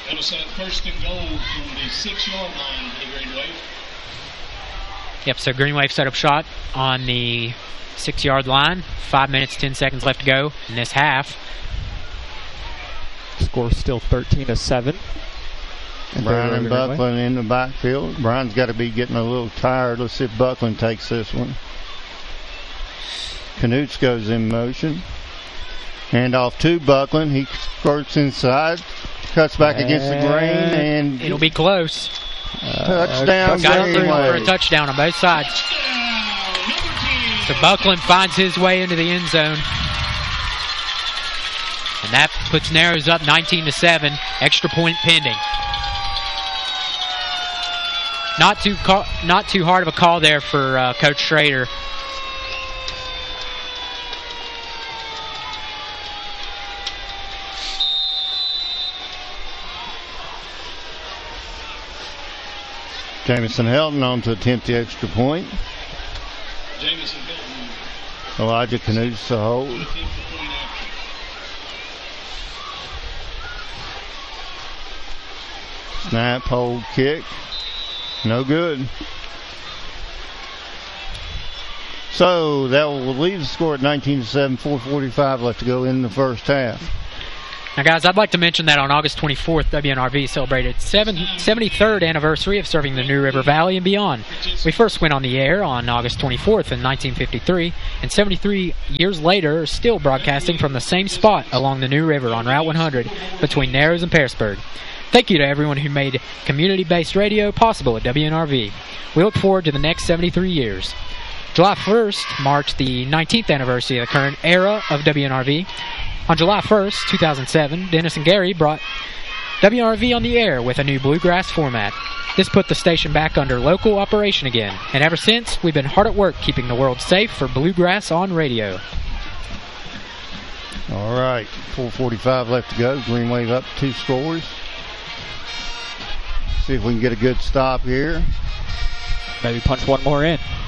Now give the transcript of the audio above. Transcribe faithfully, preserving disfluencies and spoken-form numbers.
That'll set up first and goal from the six-yard line for the Green Wave. Yep, so Green Wave set up shot on the six-yard line. Five minutes, ten seconds left to go in this half. Score still thirteen to seven. Brown and Buckland in the backfield. Brown's got to be getting a little tired. Let's see if Buckland takes this one. Knutz goes in motion. Hand off to Buckland. He skirts inside. Cuts back and against the grain. And it'll be close. Uh, touchdown. Got it for a touchdown on both sides. So Buckland finds his way into the end zone. And that puts Narrows up nineteen to seven. Extra point pending. Not too call, not too hard of a call there for uh, Coach Schrader. Jamison Helton on to attempt the extra point. Jamison Helton. Elijah Knutz to hold. Snap, hold, kick. No good. So that will leave the score at nineteen to seven, four forty-five left to go in the first half. Now, guys, I'd like to mention that on August twenty-fourth, W N R V celebrated its seventy-third anniversary of serving the New River Valley and beyond. We first went on the air on August twenty-fourth in nineteen fifty-three, and seventy-three years later are still broadcasting from the same spot along the New River on Route one hundred between Narrows and Pearisburg. Thank you to everyone who made community-based radio possible at W N R V. We look forward to the next seventy-three years. July first marked the nineteenth anniversary of the current era of W N R V. On July first, two thousand seven, Dennis and Gary brought W N R V on the air with a new bluegrass format. This put the station back under local operation again, and ever since, we've been hard at work keeping the world safe for bluegrass on radio. All right, four forty-five left to go. Green Wave up two scores. See if we can get a good stop here. Maybe punch one more in.